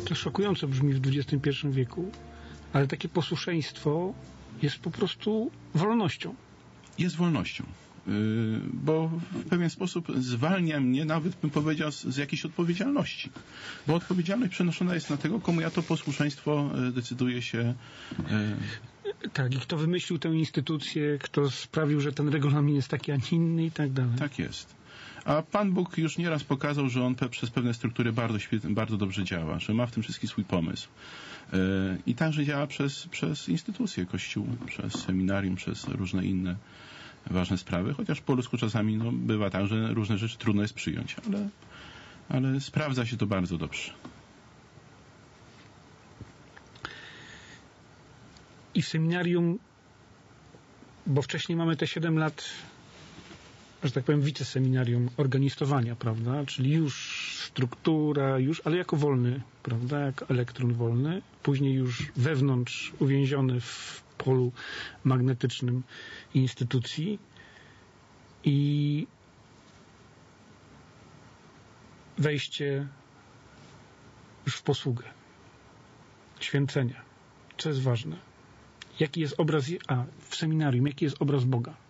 To szokująco brzmi w XXI wieku, ale takie posłuszeństwo jest po prostu wolnością. Jest wolnością. Bo w pewien sposób zwalnia mnie, nawet bym powiedział, z jakiejś odpowiedzialności. Bo odpowiedzialność przenoszona jest na tego, komu ja to posłuszeństwo decyduje się. Tak, i kto wymyślił tę instytucję, kto sprawił, że ten regulamin jest taki, a nie inny i tak dalej. Tak jest. A Pan Bóg już nieraz pokazał, że On przez pewne struktury bardzo dobrze działa, że ma w tym wszystkim swój pomysł. I także działa przez instytucje, Kościół, przez seminarium, przez różne inne ważne sprawy, chociaż po ludzku czasami bywa tak, że różne rzeczy trudno jest przyjąć, ale sprawdza się to bardzo dobrze. I w seminarium, bo wcześniej mamy te 7 lat, że tak powiem, wiceseminarium organistowania, prawda? Czyli już struktura, ale jako wolny, prawda? Jak elektron wolny. Później już wewnątrz uwięziony w polu magnetycznym instytucji i wejście już w posługę. Święcenia. Co jest ważne? Jaki jest obraz, w seminarium, jaki jest obraz Boga?